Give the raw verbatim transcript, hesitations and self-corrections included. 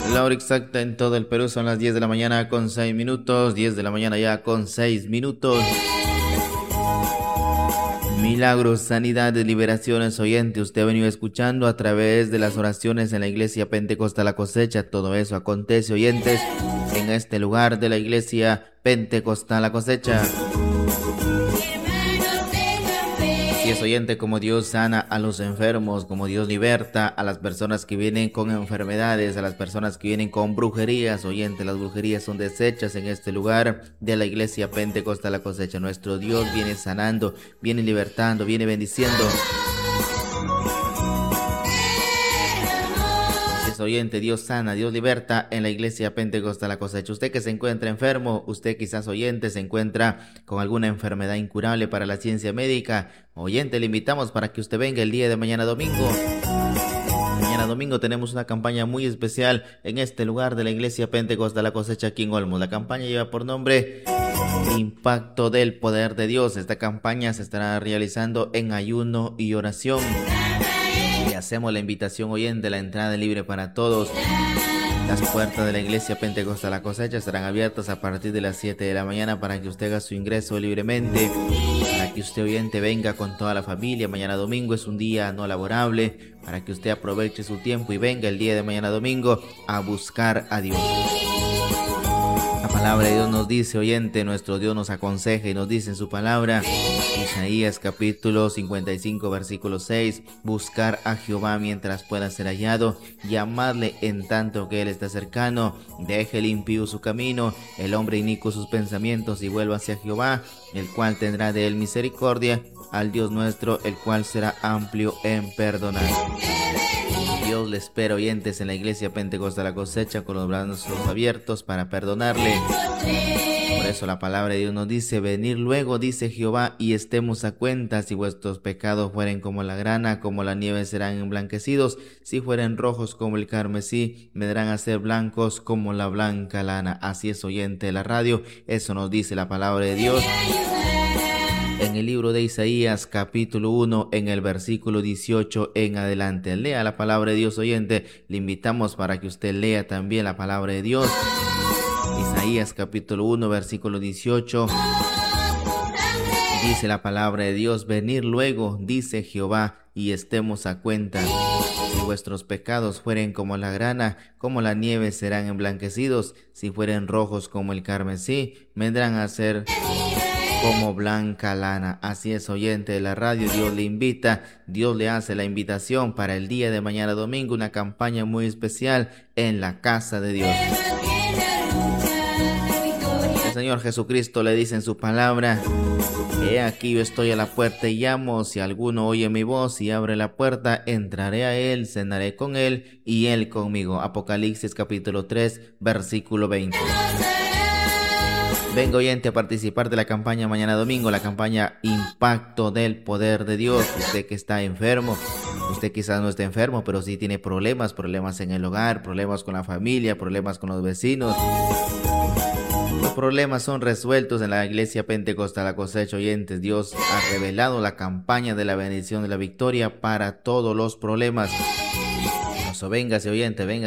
La hora exacta en todo el Perú son las diez de la mañana con seis minutos, diez de la mañana ya con seis minutos. Milagros, sanidades, liberaciones, oyente, usted ha venido escuchando a través de las oraciones en la iglesia Pentecostal La Cosecha. Todo eso acontece, oyentes, en este lugar de la iglesia Pentecostal La Cosecha. Así es, oyente, como Dios sana a los enfermos, como Dios liberta a las personas que vienen con enfermedades, a las personas que vienen con brujerías, oyente, las brujerías son deshechas en este lugar de la iglesia Pentecostal La Cosecha. Nuestro Dios viene sanando, viene libertando, viene bendiciendo. Oyente, Dios sana, Dios liberta en la iglesia Pentecostal La Cosecha. Usted que se encuentra enfermo, usted quizás, oyente, se encuentra con alguna enfermedad incurable para la ciencia médica, oyente, le invitamos para que usted venga el día de mañana domingo. Mañana domingo tenemos una campaña muy especial en este lugar de la iglesia Pentecostal La Cosecha aquí en Olmos. La campaña lleva por nombre Impacto del Poder de Dios. Esta campaña se estará realizando en ayuno y oración. Hacemos la invitación, oyente, la entrada libre para todos. Las puertas de la iglesia Pentecostal La Cosecha estarán abiertas a partir de las siete de la mañana para que usted haga su ingreso libremente, para que usted, oyente, venga con toda la familia. Mañana domingo es un día no laborable, para que usted aproveche su tiempo y venga el día de mañana domingo a buscar a Dios. La palabra de Dios nos dice, oyente, nuestro Dios nos aconseja y nos dice en su palabra, Isaías capítulo cincuenta y cinco versículo seis, buscar a Jehová mientras pueda ser hallado, llamadle en tanto que Él está cercano, deje el impío su camino, el hombre inicuo sus pensamientos y vuelva hacia Jehová, el cual tendrá de él misericordia, al Dios nuestro, el cual será amplio en perdonar. Dios le espera, oyentes, en la iglesia Pentecostal La Cosecha con los brazos abiertos para perdonarle. Por eso la palabra de Dios nos dice, venir luego, dice Jehová, y estemos a cuenta. Si vuestros pecados fueren como la grana, como la nieve serán emblanquecidos. Si fueren rojos como el carmesí, vendrán a ser blancos como la blanca lana. Así es, oyente de la radio, eso nos dice la palabra de Dios. En el libro de Isaías capítulo uno, en el versículo dieciocho en adelante. Lea la palabra de Dios, oyente. Le invitamos para que usted lea también la palabra de Dios. Isaías capítulo uno, versículo dieciocho. Dice la palabra de Dios, venir luego, dice Jehová, y estemos a cuenta. Si vuestros pecados fueren como la grana, como la nieve serán emblanquecidos. Si fueren rojos como el carmesí, vendrán a ser como blanca lana. Así es, oyente de la radio, Dios le invita, Dios le hace la invitación para el día de mañana domingo, una campaña muy especial en la casa de Dios. El Señor Jesucristo le dice en su palabra, he aquí yo estoy a la puerta y llamo, si alguno oye mi voz y abre la puerta, entraré a él, cenaré con él y él conmigo. Apocalipsis capítulo tres, versículo veinte. Venga, oyente, a participar de la campaña mañana domingo, la campaña Impacto del Poder de Dios. Usted que está enfermo, usted quizás no esté enfermo, pero sí tiene problemas, problemas en el hogar, problemas con la familia, problemas con los vecinos. Los problemas son resueltos en la iglesia Pentecostal La Cosecha, oyentes. Dios ha revelado la campaña de la bendición de la victoria para todos los problemas. Eso, véngase, oyente, venga.